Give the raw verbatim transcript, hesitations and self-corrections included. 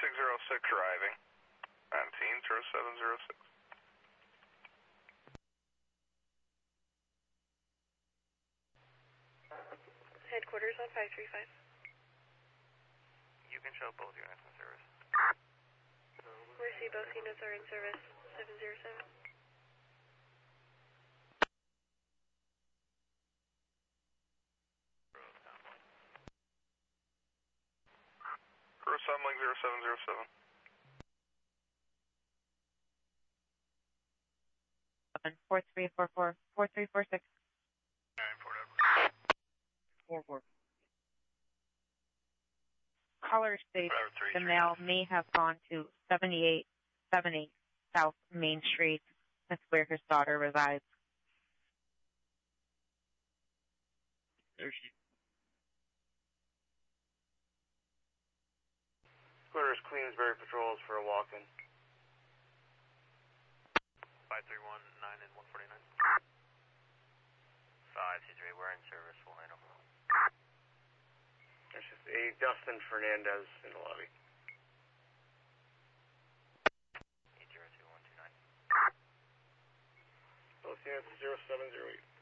six zero six arriving. nineteen zero seven zero six. Headquarters on five three five. You can show both units in service. Mercy, both units are in service. seven zero seven. Crew assembling zero seven zero seven. Four three four four four three four six. Nine four Four four. Caller states the mail may have gone to seventy-eight seventy South Main Street. That's where his daughter resides. There she. Quarters Queensbury patrols for a walk-in. five three one nine and one forty-nine. five two three, we're in service, we'll handle. There's just a Dustin Fernandez in the lobby. eight zero two one two nine. Both units zero seven zero eight.